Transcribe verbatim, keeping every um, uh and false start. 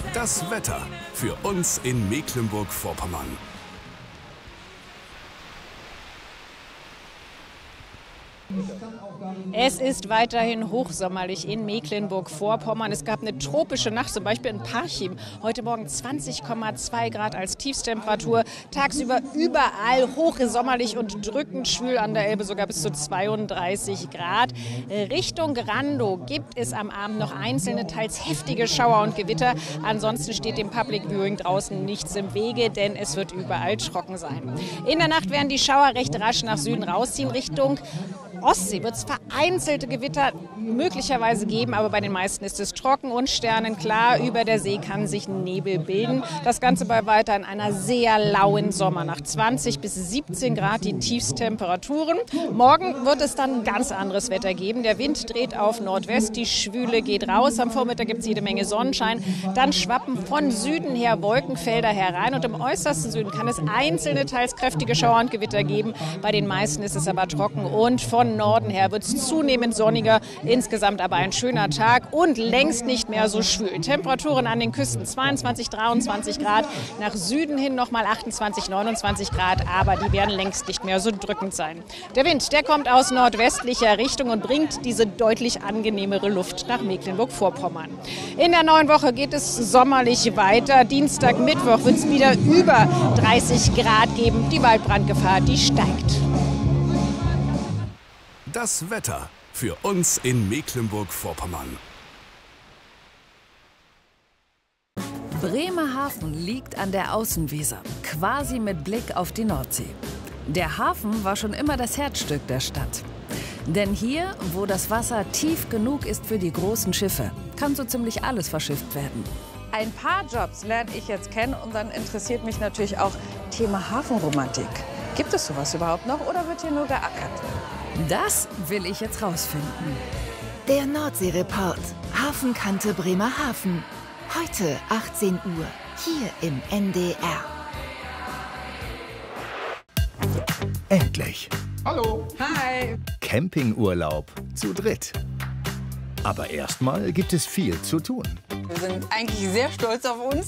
Das Wetter für uns in Mecklenburg-Vorpommern. Es ist weiterhin hochsommerlich in Mecklenburg-Vorpommern. Es gab eine tropische Nacht, zum Beispiel in Parchim. Heute Morgen zwanzig Komma zwei Grad als Tiefstemperatur. Tagsüber überall hochsommerlich und drückend schwül, an der Elbe sogar bis zu zweiunddreißig Grad. Richtung Randow gibt es am Abend noch einzelne, teils heftige Schauer und Gewitter. Ansonsten steht dem Public Viewing draußen nichts im Wege, denn es wird überall trocken sein. In der Nacht werden die Schauer recht rasch nach Süden rausziehen. Richtung Ostsee wird es vereinzelte Gewitter möglicherweise geben, aber bei den meisten ist es trocken und sternenklar. Über der See kann sich Nebel bilden. Das Ganze bei weiter in einer sehr lauen Sommernacht. zwanzig bis siebzehn Grad die Tiefstemperaturen. Morgen wird es dann ganz anderes Wetter geben. Der Wind dreht auf Nordwest, die Schwüle geht raus. Am Vormittag gibt es jede Menge Sonnenschein. Dann schwappen von Süden her Wolkenfelder herein und im äußersten Süden kann es einzelne, teils kräftige Schauer und Gewitter geben. Bei den meisten ist es aber trocken und von Norden her wird es zunehmend sonniger. Insgesamt aber ein schöner Tag und längst nicht mehr so schwül. Temperaturen an den Küsten zweiundzwanzig, dreiundzwanzig Grad, nach Süden hin nochmal achtundzwanzig, neunundzwanzig Grad, aber die werden längst nicht mehr so drückend sein. Der Wind, der kommt aus nordwestlicher Richtung und bringt diese deutlich angenehmere Luft nach Mecklenburg-Vorpommern. In der neuen Woche geht es sommerlich weiter. Dienstag, Mittwoch wird es wieder über dreißig Grad geben. Die Waldbrandgefahr, die steigt. Das Wetter für uns in Mecklenburg-Vorpommern. Bremerhaven liegt an der Außenweser, quasi mit Blick auf die Nordsee. Der Hafen war schon immer das Herzstück der Stadt. Denn hier, wo das Wasser tief genug ist für die großen Schiffe, kann so ziemlich alles verschifft werden. Ein paar Jobs lerne ich jetzt kennen und dann interessiert mich natürlich auch Thema Hafenromantik. Gibt es sowas überhaupt noch oder wird hier nur geackert? Das will ich jetzt rausfinden. Der Nordsee-Report. Hafenkante Bremerhaven. Heute achtzehn Uhr. Hier im N D R. Endlich. Hallo. Hi. Campingurlaub zu dritt. Aber erstmal gibt es viel zu tun. Wir sind eigentlich sehr stolz auf uns.